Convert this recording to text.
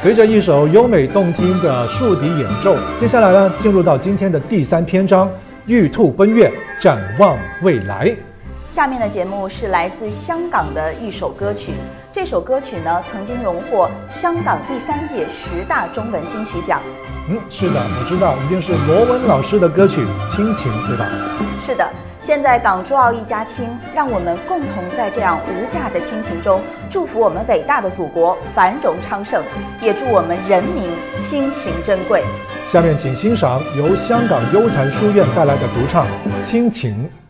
随着一首优美动听的竖笛演奏，接下来呢，进入到今天的第3篇章，玉兔奔月，展望未来。 下面的节目是来自香港的一首歌曲，这首歌曲呢曾经荣获香港第3届10大中文金曲奖。 是的，我知道，一定是罗文老师的歌曲《亲情》，对吧？ 是的，现在港珠澳一家亲，让我们共同在这样无价的亲情中，祝福我们伟大的祖国繁荣昌盛，也祝我们人民亲情珍贵。 下面请欣赏由香港优才书院带来的独唱《亲情》。